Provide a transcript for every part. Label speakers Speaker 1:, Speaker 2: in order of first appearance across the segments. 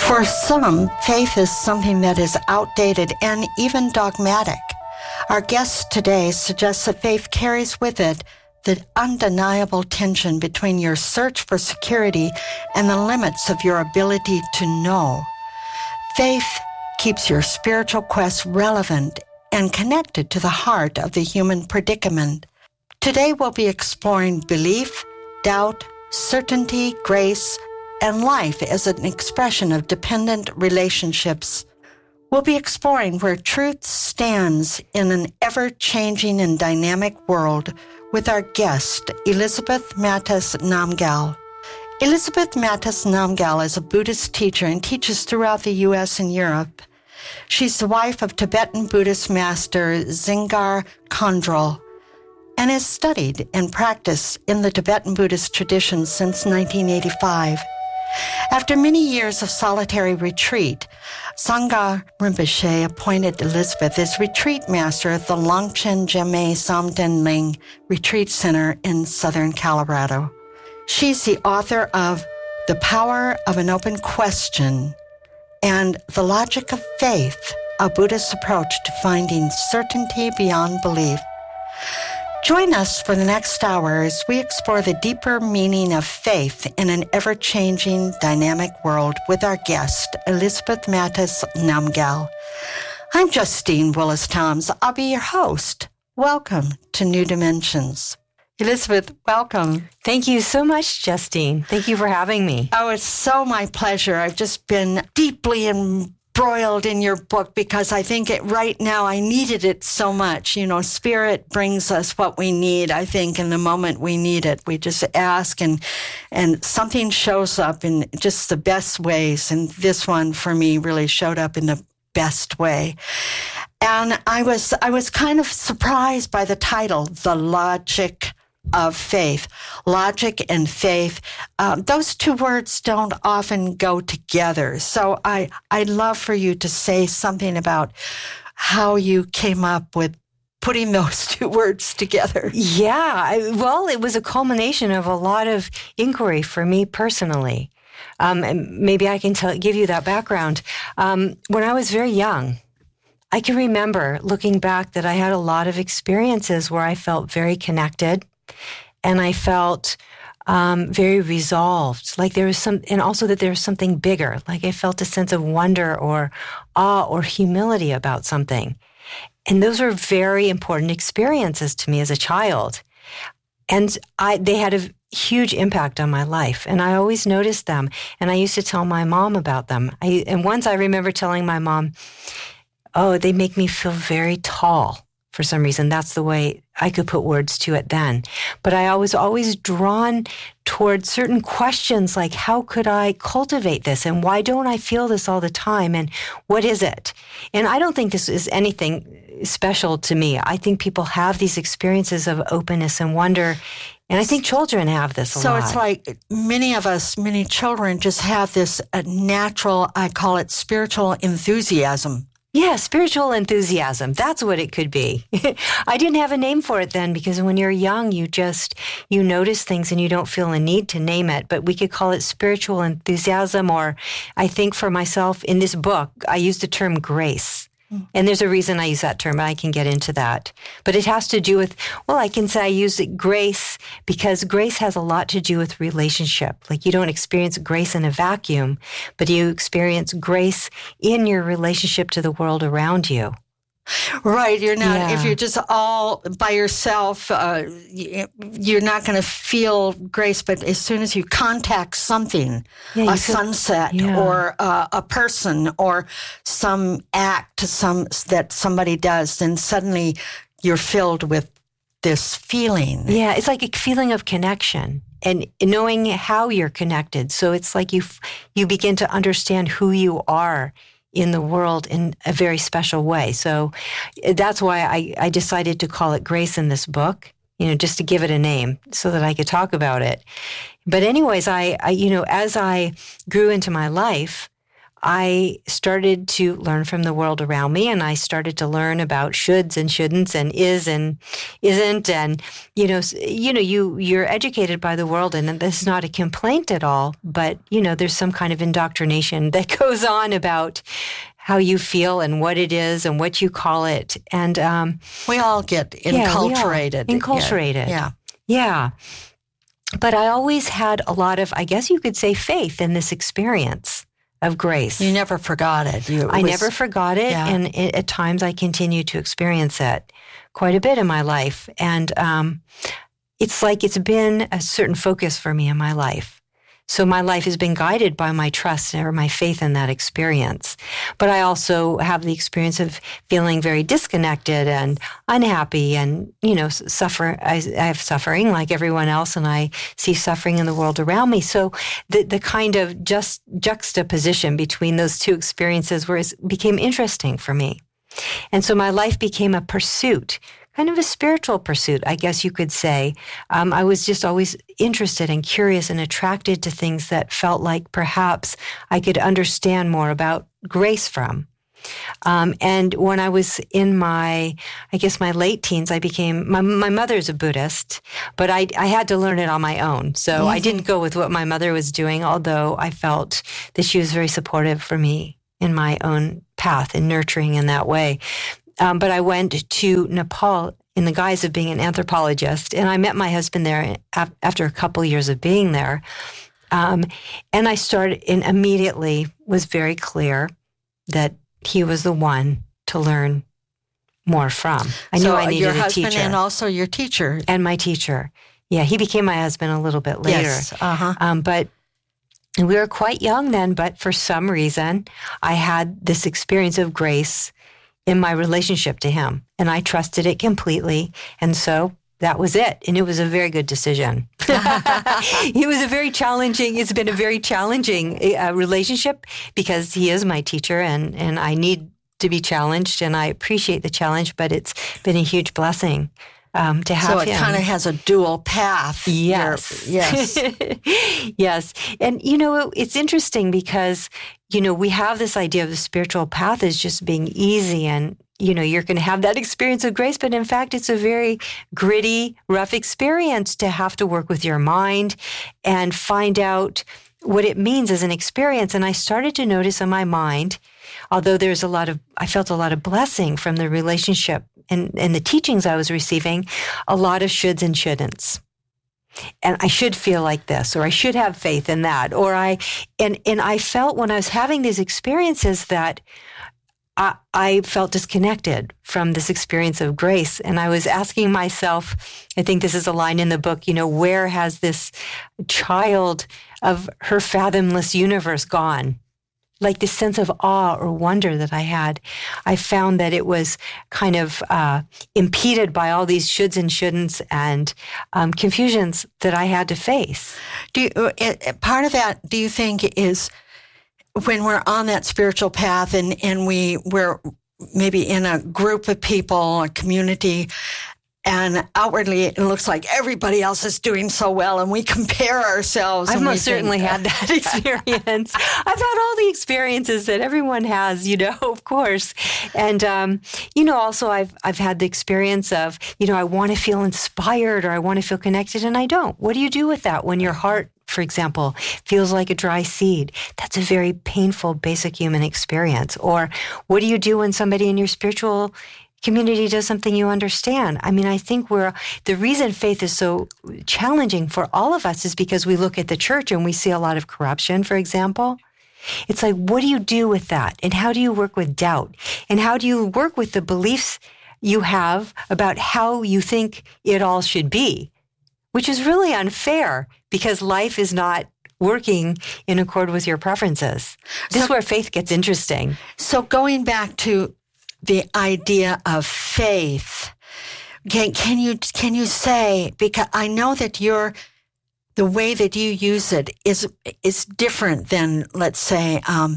Speaker 1: For some, faith is something that is outdated and even dogmatic. Our guest today suggests that faith carries with it the undeniable tension between your search for security and the limits of your ability to know. Faith keeps your spiritual quest relevant and connected to the heart of the human predicament. Today we'll be exploring belief, doubt, certainty, grace, and life as an expression of dependent relationships. We'll be exploring where truth stands in an ever-changing and dynamic world with our guest, Elizabeth Mattes Namgyal. Elizabeth Mattes Namgyal is a Buddhist teacher and teaches throughout the U.S. and Europe. She's the wife of Tibetan Buddhist master Dzingar Khandrol and has studied and practiced in the Tibetan Buddhist tradition since 1985. After many years of solitary retreat, Sangha Rinpoche appointed Elizabeth as retreat master at the Longchen Jeme Samden Ling Retreat Center in southern Colorado. She's the author of The Power of an Open Question and The Logic of Faith, a Buddhist approach to finding certainty beyond belief. Join us for the next hour as we explore the deeper meaning of faith in an ever-changing, dynamic world with our guest, Elizabeth Mattes Namgyal. I'm Justine Willis-Toms. I'll be your host. Welcome to New Dimensions. Elizabeth, welcome.
Speaker 2: Thank you so much, Justine. Thank you for having me.
Speaker 1: Oh, it's so my pleasure. I've just been deeply embroiled in your book because I think right now I needed it so much. You know, Spirit brings us what we need, I think, in the moment we need it. We just ask and something shows up in just the best ways. And this one for me really showed up in the best way. And I was kind of surprised by the title, The Logic of Faith. Logic and faith, those two words don't often go together. So I'd love for you to say something about how you came up with putting those two words together.
Speaker 2: Yeah, well, it was a culmination of a lot of inquiry for me personally. And maybe I can give you that background. When I was very young, I can remember looking back that I had a lot of experiences where I felt very connected. And I felt very resolved, like there was and also that there was something bigger, like I felt a sense of wonder or awe or humility about something. And those were very important experiences to me as a child. And they had a huge impact on my life. And I always noticed them. And I used to tell my mom about them. And once I remember telling my mom, oh, they make me feel very tall. For some reason, that's the way I could put words to it then. But I was always drawn towards certain questions like, how could I cultivate this? And why don't I feel this all the time? And what is it? And I don't think this is anything special to me. I think people have these experiences of openness and wonder. And I think children have this a lot.
Speaker 1: So it's like many children just have this natural, I call it spiritual enthusiasm.
Speaker 2: Yeah, spiritual enthusiasm. That's what it could be. I didn't have a name for it then because when you're young, you notice things and you don't feel a need to name it. But we could call it spiritual enthusiasm, or I think for myself in this book, I use the term grace. And there's a reason I use that term, and I can get into that. But it has to do with, well, I can say I use it grace because grace has a lot to do with relationship. Like you don't experience grace in a vacuum, but you experience grace in your relationship to the world around you.
Speaker 1: Right. You're not, if you're just all by yourself, you're not going to feel grace. But as soon as you contact something, a sunset or a person or some act that somebody does, then suddenly you're filled with this feeling.
Speaker 2: Yeah. It's like a feeling of connection and knowing how you're connected. So it's like you begin to understand who you are in the world in a very special way. So that's why I decided to call it Grace in this book, just to give it a name so that I could talk about it. But anyways, I as I grew into my life, I started to learn from the world around me, and I started to learn about shoulds and shouldn'ts and is and isn't. And, you're educated by the world, and this is not a complaint at all, but, there's some kind of indoctrination that goes on about how you feel and what it is and what you call it. And
Speaker 1: we all get enculturated.
Speaker 2: Enculturated. Yeah. But I always had a lot of, I guess you could say, faith in this experience of grace.
Speaker 1: You never forgot it.
Speaker 2: I never forgot it. Yeah. And at times I continue to experience it quite a bit in my life. And it's like it's been a certain focus for me in my life. So my life has been guided by my trust or my faith in that experience. But I also have the experience of feeling very disconnected and unhappy and, suffer. I have suffering like everyone else, and I see suffering in the world around me. So the kind of just juxtaposition between those two experiences became interesting for me. And so my life became a pursuit, kind of a spiritual pursuit, I guess you could say. I was just always interested and curious and attracted to things that felt like perhaps I could understand more about grace from. And when I was in my late teens, I became, my mother's a Buddhist, but I had to learn it on my own. So I didn't go with what my mother was doing, although I felt that she was very supportive for me in my own path and nurturing in that way. But I went to Nepal in the guise of being an anthropologist, and I met my husband there after a couple of years of being there. And I started, and immediately was very clear that he was the one to learn more from. I knew I needed a teacher.
Speaker 1: Your husband and also your teacher.
Speaker 2: And my teacher. Yeah, he became my husband a little bit later.
Speaker 1: Yes,
Speaker 2: but we were quite young then, but for some reason, I had this experience of grace in my relationship to him, and I trusted it completely. And so that was it. And it was a very good decision. It's been a very challenging relationship because he is my teacher, and I need to be challenged, and I appreciate the challenge, but it's been a huge blessing to have him.
Speaker 1: So it kind of has a dual path.
Speaker 2: Yes.
Speaker 1: Yes.
Speaker 2: Yes. And, it's interesting because, we have this idea of the spiritual path as just being easy and, you're going to have that experience of grace. But in fact, it's a very gritty, rough experience to have to work with your mind and find out what it means as an experience. And I started to notice in my mind, although I felt a lot of blessing from the relationship and the teachings I was receiving, a lot of shoulds and shouldn'ts. And I should feel like this, or I should have faith in that, or I felt when I was having these experiences that I felt disconnected from this experience of grace. And I was asking myself, I think this is a line in the book, where has this child of her fathomless universe gone? Like this sense of awe or wonder that I had, I found that it was kind of impeded by all these shoulds and shouldn'ts and confusions that I had to face.
Speaker 1: Part of that, do you think, is when we're on that spiritual path and we're maybe in a group of people, a community, and outwardly it looks like everybody else is doing so well, and we compare ourselves.
Speaker 2: I've most certainly had that experience. I've had all the experiences that everyone has, of course. And, also I've had the experience of, I want to feel inspired or I want to feel connected, and I don't. What do you do with that when your heart, for example, feels like a dry seed? That's a very painful, basic human experience. Or what do you do when somebody in your spiritual community does something you understand? I mean, I think the reason faith is so challenging for all of us is because we look at the church and we see a lot of corruption, for example. It's like, what do you do with that? And how do you work with doubt? And how do you work with the beliefs you have about how you think it all should be? Which is really unfair because life is not working in accord with your preferences. This is where faith gets interesting.
Speaker 1: So going back to the idea of faith, can you say, because I know that the way that you use it is different than, let's say,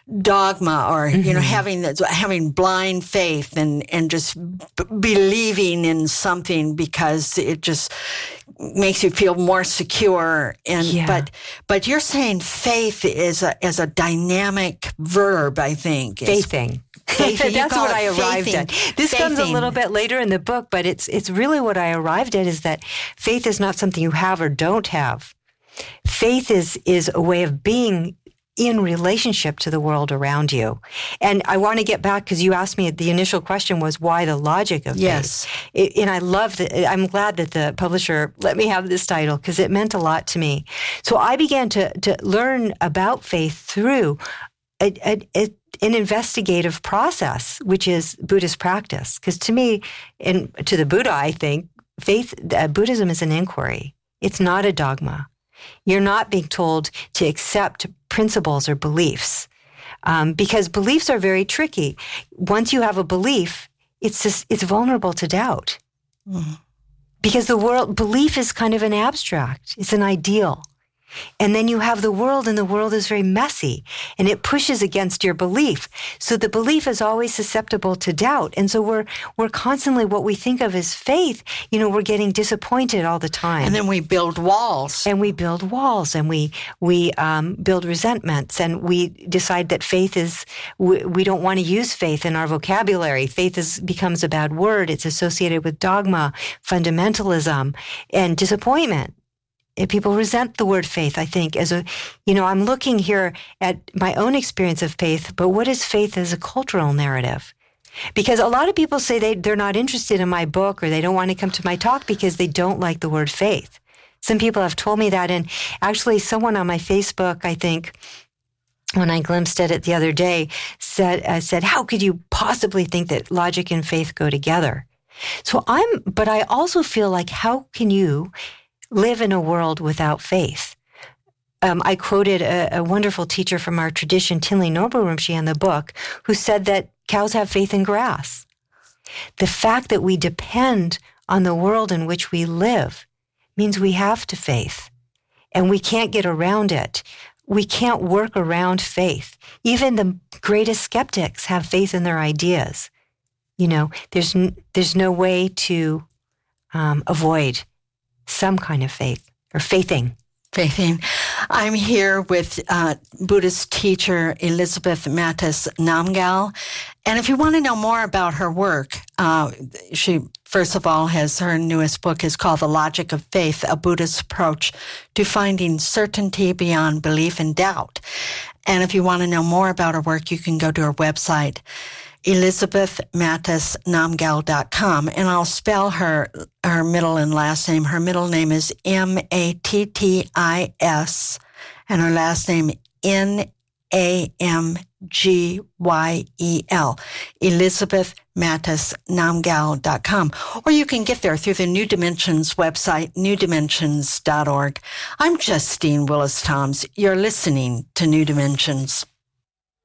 Speaker 1: dogma or, having blind faith and just believing in something because it just makes you feel more secure. But you're saying faith is a dynamic verb, I think.
Speaker 2: Faithing. That's what I arrived at. This comes a little bit later in the book, but it's really what I arrived at, is that faith is not something you have or don't have. Faith is a way of being in relationship to the world around you. And I want to get back, because you asked me, the initial question was why the logic of faith. And I love that. I'm glad that the publisher let me have this title, because it meant a lot to me. So I began to learn about faith through an investigative process, which is Buddhist practice. Because to me, and to the Buddha, I think, Buddhism is an inquiry. It's not a dogma. You're not being told to accept principles or beliefs, because beliefs are very tricky. Once you have a belief, it's vulnerable to doubt. Mm. Because belief is kind of an abstract. It's an ideal. And then you have the world, and the world is very messy, and it pushes against your belief. So the belief is always susceptible to doubt. And so we're constantly, what we think of as faith, we're getting disappointed all the time.
Speaker 1: And then we build walls.
Speaker 2: And we build resentments, and we decide that faith is, we don't want to use faith in our vocabulary. Faith becomes a bad word. It's associated with dogma, fundamentalism, and disappointment. People resent the word faith, I think, I'm looking here at my own experience of faith, but what is faith as a cultural narrative? Because a lot of people say they're not interested in my book, or they don't want to come to my talk because they don't like the word faith. Some people have told me that, and actually someone on my Facebook, I think, when I glimpsed at it the other day, said, how could you possibly think that logic and faith go together? But I also feel like, how can you live in a world without faith? I quoted a wonderful teacher from our tradition, Tinley Nobu Rinpoche, in the book, who said that cows have faith in grass. The fact that we depend on the world in which we live means we have to faith, and we can't get around it. We can't work around faith. Even the greatest skeptics have faith in their ideas. There's no way to avoid some kind of faith, or faithing.
Speaker 1: Faithing. I'm here with Buddhist teacher Elizabeth Mattes Namgyal. And if you want to know more about her work, she, first of all, her newest book is called The Logic of Faith, A Buddhist Approach to Finding Certainty Beyond Belief and Doubt. And if you want to know more about her work, you can go to her website, ElizabethMattesNamgyal.com, and I'll spell her middle and last name. Her middle name is Mattis, and her last name Namgyel. ElizabethMattesNamgyal.com. Or you can get there through the New Dimensions website, newdimensions.org. I'm Justine Willis-Toms. You're listening to New Dimensions.